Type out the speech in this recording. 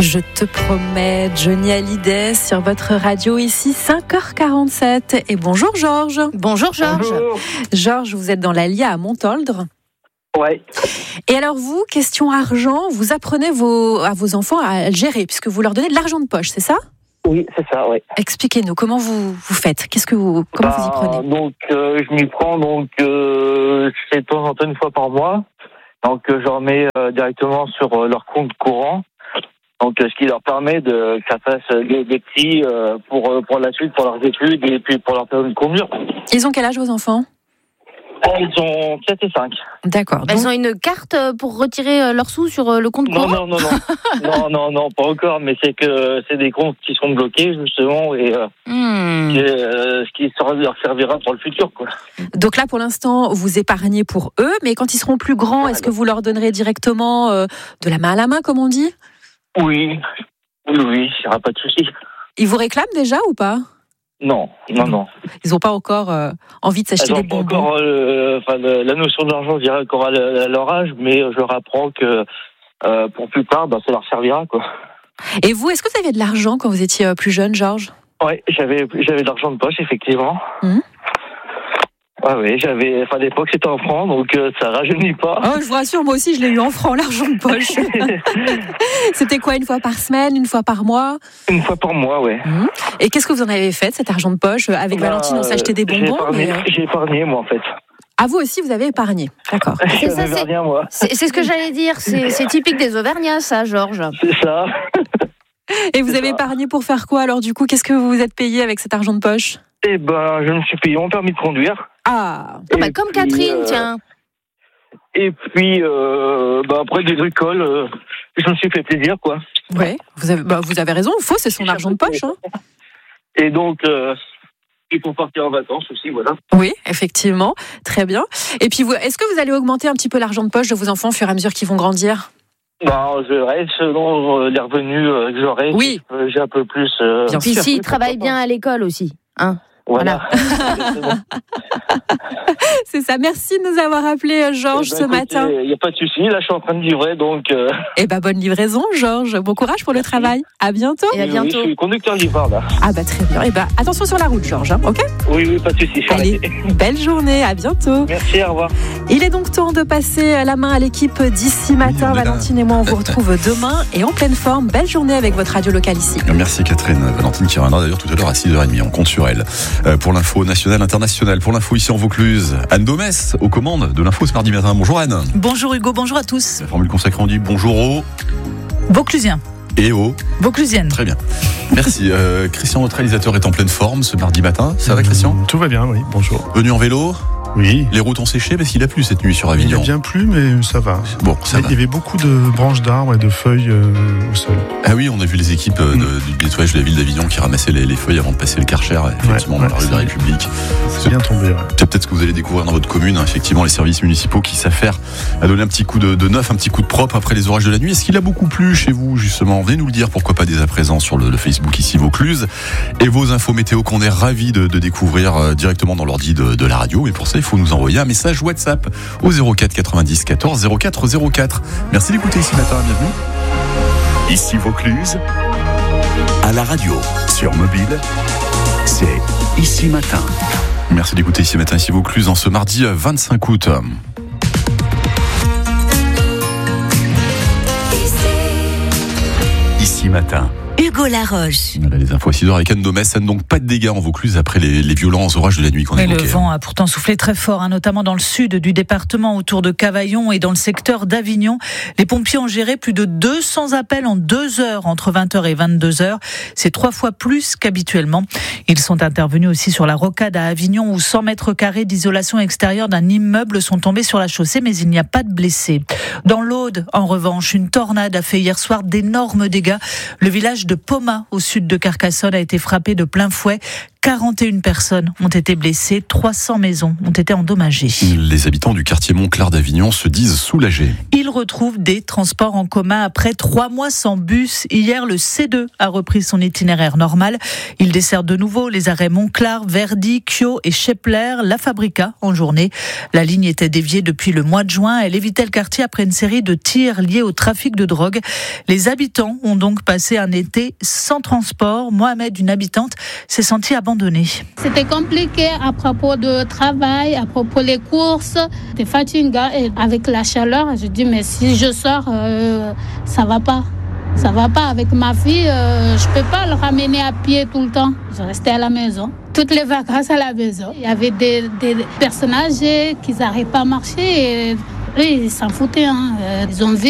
Je te promets, Johnny Hallyday sur votre radio ici, 5h47. Et bonjour Georges. Bonjour Georges. Bonjour. Georges, vous êtes dans l'Allier à Montoldre. Ouais. Et alors vous, question argent, vous apprenez à vos enfants à le gérer, puisque vous leur donnez de l'argent de poche, c'est ça ? Oui, c'est ça, ouais. Expliquez-nous, comment vous faites ? Comment vous y prenez ? Donc, je m'y prends, c'est de temps en temps, une fois par mois. Donc, je leur mets directement sur leur compte courant. Donc, ce qui leur permet que ça fasse des petits pour la suite, pour leurs études et puis pour leur permis de conduire. Ils ont quel âge vos enfants ? Ils ont 7 et 5. D'accord. Elles ont une carte pour retirer leurs sous sur le compte courant ? Non, pas encore, mais c'est que c'est des comptes qui sont bloqués, justement, et ce qui leur servira pour le futur, quoi. Donc là, pour l'instant, vous épargnez pour eux, mais quand ils seront plus grands, est-ce que vous leur donnerez directement de la main à la main, comme on dit ? Oui, il n'y aura pas de souci. Ils vous réclament déjà ou pas ? Non. Ils n'ont pas encore envie de s'acheter des bonbons. Encore la notion d'argent, je dirais encore à leur âge, mais je leur apprends que pour plus tard, ça leur servira, quoi. Et vous, est-ce que vous aviez de l'argent quand vous étiez plus jeune, Georges ? Oui, j'avais de l'argent de poche, effectivement. Oui, à l'époque c'était en francs, donc ça rajeunit pas. Oh, je vous rassure, moi aussi je l'ai eu en francs, l'argent de poche. C'était quoi, une fois par semaine, une fois par mois ? Une fois par mois, ouais. Et qu'est-ce que vous en avez fait de cet argent de poche ? Avec Valentine, on s'est acheté des bonbons. J'ai épargné, moi, en fait. Ah, vous aussi, vous avez épargné. D'accord. C'est ce que j'allais dire. C'est typique des Auvergnats, ça, Georges. C'est ça. Et vous avez épargné pour faire quoi, alors, du coup ? Qu'est-ce que vous vous êtes payé avec cet argent de poche ? Je me suis payé mon permis de conduire. Ah, comme Catherine, tiens. Et puis, après des bricoles, je me suis fait plaisir, quoi. Ouais, vous avez raison, c'est son argent de poche. Hein. Et donc, il faut partir en vacances aussi, voilà. Oui, effectivement, très bien. Et puis, est-ce que vous allez augmenter un petit peu l'argent de poche de vos enfants au fur et à mesure qu'ils vont grandir ? Je reste selon les revenus que j'aurai. Oui. J'ai un peu plus. Bien Puis sûr. s'ils travaillent bien à l'école aussi, hein. Voilà. C'est ça. Merci de nous avoir appelé, Georges, ce matin. Il n'y a pas de souci. Là, je suis en train de livrer, donc. Bonne livraison, Georges. Bon courage pour le travail. À bientôt. Et à bientôt. Oui, je suis conducteur-livreur, là. Très bien. Attention sur la route, Georges. Ok ? Oui, pas de souci. Allez, belle journée. À bientôt. Merci, au revoir. Il est donc temps de passer la main à l'équipe d'ici matin. Valentine et moi, on vous retrouve demain et en pleine forme. Belle journée avec votre radio locale ici. Merci Catherine. Valentine qui reviendra d'ailleurs tout à l'heure à 6h30. On compte sur elle. Pour l'info nationale, internationale, pour l'info ici en Vaucluse, Anne Domès aux commandes de l'info ce mardi matin. Bonjour Anne. Bonjour Hugo, bonjour à tous. La formule consacrée, on dit bonjour aux Vauclusiens. Et aux Vauclusiennes. Très bien. Merci. Christian, notre réalisateur, est en pleine forme ce mardi matin. Ça va Christian ? Tout va bien, oui. Bonjour. Venu en vélo ? Oui. Les routes ont séché parce qu'il a plu cette nuit sur Avignon. Il a bien plu, mais ça va. Bon, ça va. Il y avait beaucoup de branches d'arbres et de feuilles au sol. Ah oui, on a vu les équipes du nettoyage de la ville d'Avignon qui ramassaient les feuilles avant de passer le Karcher, effectivement, dans la rue de la République. C'est bien tombé, ouais. C'est peut-être ce que vous allez découvrir dans votre commune, effectivement, les services municipaux qui s'affairent à donner un petit coup de neuf, un petit coup de propre après les orages de la nuit. Est-ce qu'il a beaucoup plu chez vous, justement ? Venez nous le dire, pourquoi pas dès à présent sur le Facebook ici Vaucluse. Et vos infos météo qu'on est ravis de découvrir directement dans l'ordi de la radio. Et pour ça, il faut nous envoyer un message WhatsApp au 04 90 14 04 04. Merci d'écouter ici matin, bienvenue. Ici Vaucluse, à la radio, sur mobile, c'est Ici Matin. Merci d'écouter ici matin, ici Vaucluse, en ce mardi 25 août. Ici Matin. Hugo Laroche. Voilà les infos à 6h avec Anne Domès. Donc pas de dégâts en Vaucluse après les violents orages de la nuit qu'on a évoqués. Le vent a pourtant soufflé très fort, notamment dans le sud du département, autour de Cavaillon et dans le secteur d'Avignon. Les pompiers ont géré plus de 200 appels en 2 heures, entre 20h et 22h. C'est 3 fois plus qu'habituellement. Ils sont intervenus aussi sur la rocade à Avignon, où 100 mètres carrés d'isolation extérieure d'un immeuble sont tombés sur la chaussée, mais il n'y a pas de blessés. Dans l'Aude, en revanche, une tornade a fait hier soir d'énormes dégâts. Le village de Poma, au sud de Carcassonne, a été frappé de plein fouet. 41 personnes ont été blessées, 300 maisons ont été endommagées. Les habitants du quartier Montclar d'Avignon se disent soulagés. Ils retrouvent des transports en commun après 3 mois sans bus. Hier, le C2 a repris son itinéraire normal. Il dessert de nouveau les arrêts Montclar, Verdi, Kyo et Chepler, La Fabrica en journée. La ligne était déviée depuis le mois de juin. Elle évitait le quartier après une série de tirs liés au trafic de drogue. Les habitants ont donc passé un été sans transport. Mohamed, une habitante, s'est sentie abandonnée. C'était compliqué à propos de travail, à propos des courses. C'était fatigant et avec la chaleur, je dis mais si je sors, ça va pas. Ça va pas avec ma fille, je peux pas le ramener à pied tout le temps. Je restais à la maison. Toutes les vacances à la maison. Il y avait des personnes âgées qui n'arrivaient pas à marcher et ils s'en foutaient. Ils ont vu